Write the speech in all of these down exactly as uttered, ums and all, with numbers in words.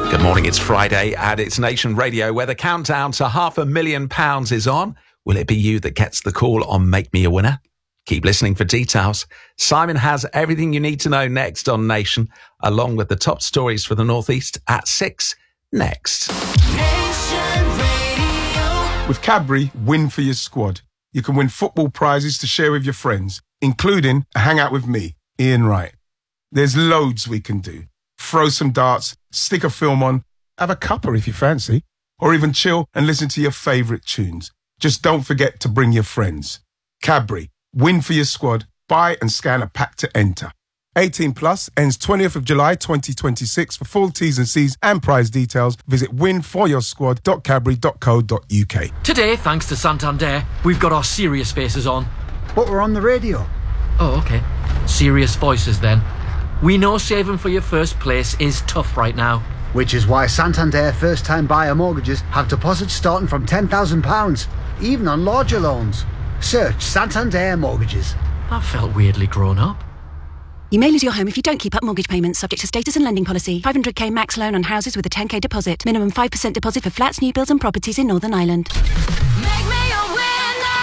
Good morning, it's Friday and it's Nation Radio where the countdown to half a million pounds is on. Will it be you that gets the call on Make Me a Winner? Keep listening for details. Simon has everything you need to know next on Nation, along with the top stories for the North East at six. Next. Nation Radio. With Cadbury, win for your squad. You can win football prizes to share with your friends, including a hangout with me, Ian Wright. There's loads we can do. Throw some darts, stick a film on, have a cuppa if you fancy, or even chill and listen to your favourite tunes. Just don't forget to bring your friends. Cadbury, win for your squad. Buy and scan a pack to enter. eighteen plus, ends twentieth of July twenty twenty-six. For full T's and C's and prize details, visit win for your squad dot cadbury dot co dot uk. Today, thanks to Santander, we've got our serious faces on. But we're on the radio. Oh, okay. Serious voices then. We know saving for your first place is tough right now. Which is why Santander first-time buyer mortgages have deposits starting from ten thousand pounds, even on larger loans. Search Santander Mortgages. That felt weirdly grown up. You may lose your home if you don't keep up mortgage payments, subject to status and lending policy. five hundred k max loan on houses with a ten k deposit. Minimum five percent deposit for flats, new builds and properties in Northern Ireland. Make me a winner.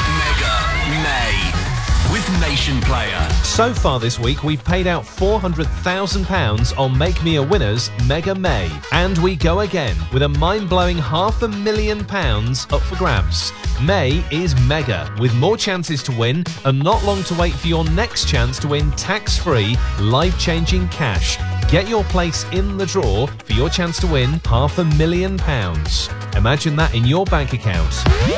Mega May with Nation Player. So far this week, we've paid out four hundred thousand pounds on Make Me a Winner's Mega May. And we go again with a mind-blowing half a million pounds up for grabs. May is mega, with more chances to win and not long to wait for your next chance to win tax-free, life-changing cash. Get your place in the draw for your chance to win half a million pounds. Imagine that in your bank account.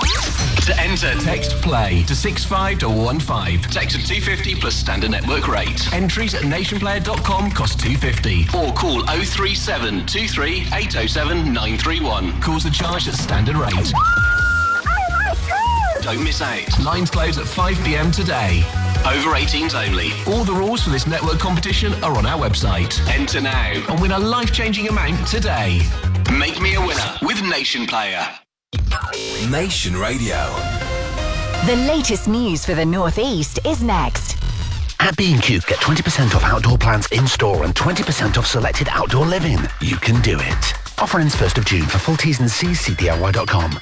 To enter, text PLAY to six five double one five. Text at two fifty plus standard network rate. Entries at nation player dot com cost two fifty. Or call oh three seven two three eight oh seven nine three one. Calls are charged at standard rate. Don't miss out. Lines close at five p.m. today. Over eighteens only. All the rules for this network competition are on our website. Enter now and win a life-changing amount today. Make me a winner with Nation Player. Nation Radio. The latest news for the North East is next. At B and Q, get twenty percent off outdoor plants in-store and twenty percent off selected outdoor living. You can do it. Offer ends first of June. For full T's and C's, see D I Y dot com.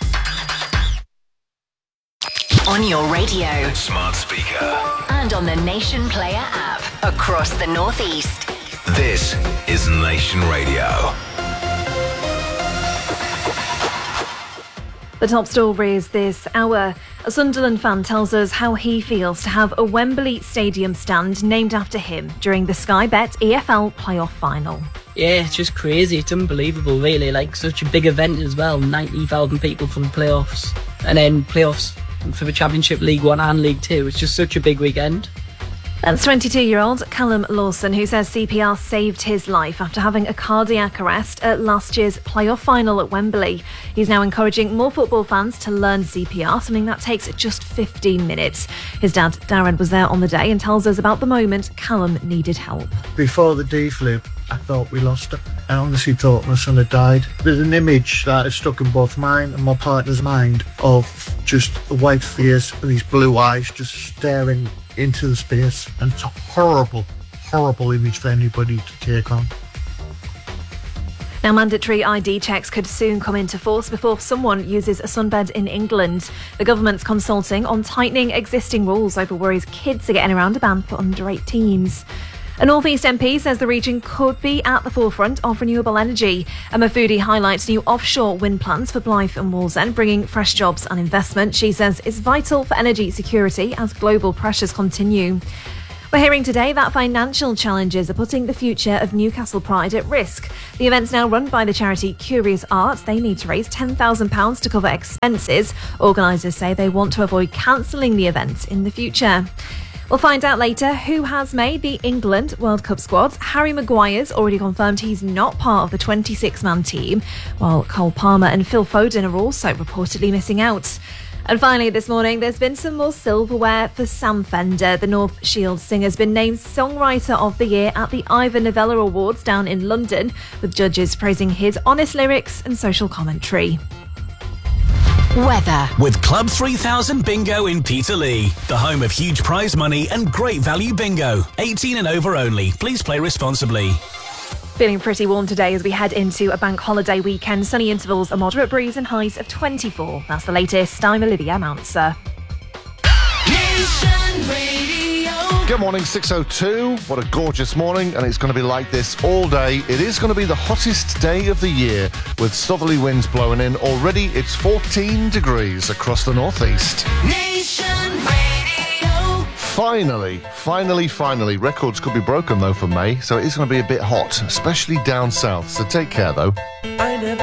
On your radio. Smart speaker. And on the Nation Player app. Across the North East. This is Nation Radio. The top story is this hour. A Sunderland fan tells us how he feels to have a Wembley Stadium stand named after him during the Sky Bet E F L playoff final. Yeah, it's just crazy. It's unbelievable, really. Like, such a big event as well. ninety thousand people for the playoffs. And then playoffs for the Championship, League One and League Two. It's just such a big weekend. That's twenty-two-year-old Callum Lawson, who says C P R saved his life after having a cardiac arrest at last year's playoff final at Wembley. He's now encouraging more football fans to learn C P R, something that takes just fifteen minutes. His dad, Darren, was there on the day and tells us about the moment Callum needed help. Before the defib, I thought we lost it. I honestly thought my son had died. There's an image that is stuck in both mine and my partner's mind of just a white face with these blue eyes just staring into the space, and it's a horrible, horrible image for anybody to take on. Now, mandatory I D checks could soon come into force before someone uses a sunbed in England. The government's consulting on tightening existing rules over worries kids are getting around a ban for under eighteens. A North East M P says the region could be at the forefront of renewable energy. Emma Foodie highlights new offshore wind plants for Blyth and Wallsend, bringing fresh jobs and investment she says is vital for energy security as global pressures continue. We're hearing today that financial challenges are putting the future of Newcastle Pride at risk. The event's now run by the charity Curious Arts. They need to raise ten thousand pounds to cover expenses. Organisers say they want to avoid cancelling the event in the future. We'll find out later who has made the England World Cup squad. Harry Maguire's already confirmed he's not part of the twenty-six man team, while Cole Palmer and Phil Foden are also reportedly missing out. And finally this morning, there's been some more silverware for Sam Fender. The North Shield singer's been named Songwriter of the Year at the Ivor Novello Awards down in London, with judges praising his honest lyrics and social commentary. Weather. With Club three thousand Bingo in Peterlee, the home of huge prize money and great value bingo. eighteen and over only. Please play responsibly. Feeling pretty warm today as we head into a bank holiday weekend. Sunny intervals, a moderate breeze and highs of twenty-four. That's the latest. I'm Olivia Mounser. Nation Radio. Good morning, six oh two. What a gorgeous morning, and it's going to be like this all day. It is going to be the hottest day of the year with southerly winds blowing in. Already it's fourteen degrees across the northeast. Nation Radio. Finally, finally, finally. Records could be broken though for May, so it is going to be a bit hot, especially down south. So take care though. I never